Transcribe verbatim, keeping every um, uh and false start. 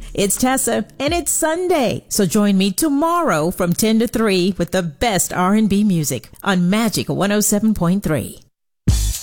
It's Tessa, and it's Sunday. So join me tomorrow from ten to three with the best R and B music on Magic one oh seven point three.